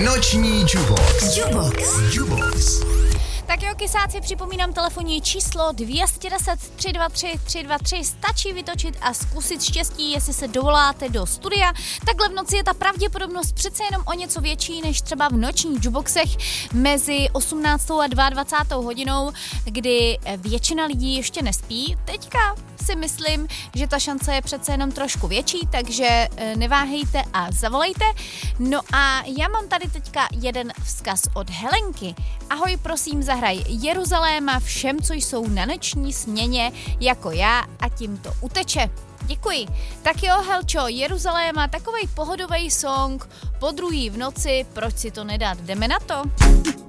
Noční Jubox. Tak jo, kysáci, připomínám telefonní číslo 210 323 323. Stačí vytočit a zkusit štěstí, jestli se dovoláte do studia. Takhle v noci je ta pravděpodobnost přece jenom o něco větší než třeba v nočních Juboxech mezi 18. a 22. hodinou, kdy většina lidí ještě nespí. Teďka si myslím, že ta šance je přece jenom trošku větší, takže neváhejte a zavolejte. No a já mám tady teďka jeden vzkaz od Helenky. Ahoj, prosím, zahraj Jeruzaléma všem, co jsou na noční směně jako já, a tím to uteče. Děkuji. Tak jo, Helčo, Jeruzaléma, takovej pohodovej song po druhý v noci, proč si to nedat? Jdeme na to?